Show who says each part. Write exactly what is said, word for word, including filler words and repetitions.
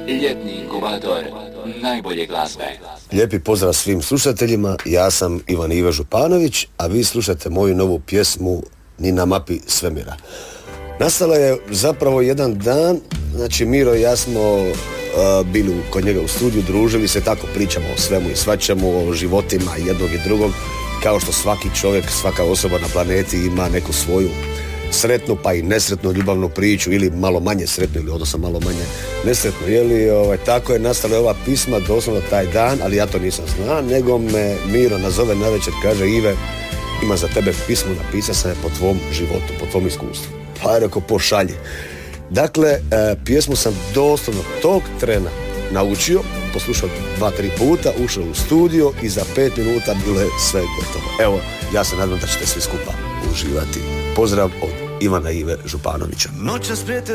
Speaker 1: Ljetni inkubator najbolje glazbe.
Speaker 2: Lijepi pozdrav svim slušateljima, ja sam Ivan Ive Županović, a vi slušate moju novu pjesmu Ni na mapi svemira. Nastala je zapravo jedan dan, znači Miro i ja smo uh, bili kod njega u studiju, družili se, tako pričamo o svemu i svačemu, o životima jednog i drugog, kao što svaki čovjek, svaka osoba na planeti ima neku svoju sretnu pa i nesretnu ljubavnu priču, ili malo manje sretnu, ili odnosno malo manje nesretnu, jeli, ovaj, tako je nastala ova pisma doslovno taj dan, ali ja to nisam znao, nego me Miro nazove navečer, kaže: Ive, ima za tebe pismu, napisao sam je po tvom životu, po tvom iskustvu. Pa je rekao, pošalji. Dakle, e, pjesmu sam doslovno tog trena naučio, poslušao dva, tri puta, ušao u studio i za pet minuta bilo je sve gotovo. Evo, ja se nadam da ćete svi skupa uživati. Pozdrav od Ivana Ive Županovića.
Speaker 3: Noćas prijete